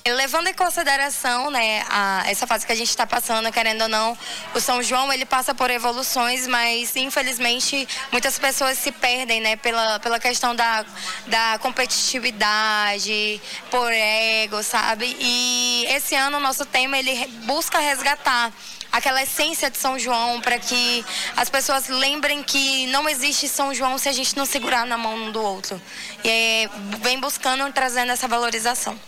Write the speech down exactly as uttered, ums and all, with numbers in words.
Levando em consideração, né, a, essa fase que a gente está passando, querendo ou não, o São João, ele passa por evoluções, mas infelizmente muitas pessoas se perdem, né, pela, pela questão da, da competitividade, por ego, sabe? E esse ano o nosso tema, ele busca resgatar aquela essência de São João, para que as pessoas lembrem que não existe São João se a gente não segurar na mão um do outro. E é, vem buscando, trazendo essa valorização.